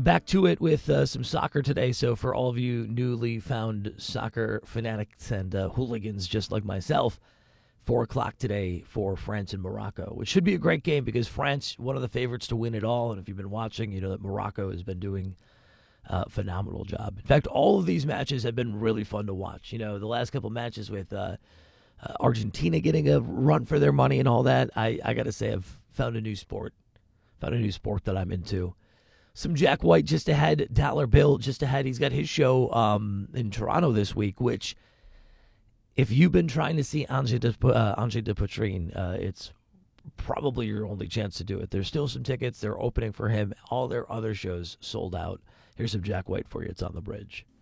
Back to it with some soccer today. So for all of you newly found soccer fanatics and hooligans just like myself, 4 o'clock today for France and Morocco, which should be a great game because France, one of the favorites to win it all. And if you've been watching, you know that Morocco has been doing a phenomenal job. In fact, all of these matches have been really fun to watch. You know, the last couple matches with Argentina getting a run for their money and all that, I got to say I've found a new sport. That I'm into. Some Jack White just ahead, Dollar Bill just ahead. He's got his show in Toronto this week, which if you've been trying to see Ange de Poitrine, it's probably your only chance to do it. There's still some tickets. They're opening for him. All their other shows sold out. Here's some Jack White for you. It's on the bridge.